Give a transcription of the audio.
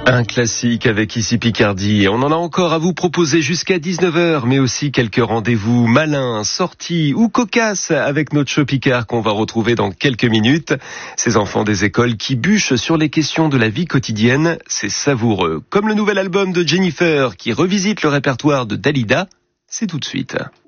Un classique avec ici Picardie. On en a encore à vous proposer jusqu'à 19h, mais aussi quelques rendez-vous malins, sorties ou cocasses avec notre show Picard qu'on va retrouver dans quelques minutes. Ces enfants des écoles qui bûchent sur les questions de la vie quotidienne, c'est savoureux. Comme le nouvel album de Jennifer qui revisite le répertoire de Dalida, c'est tout de suite.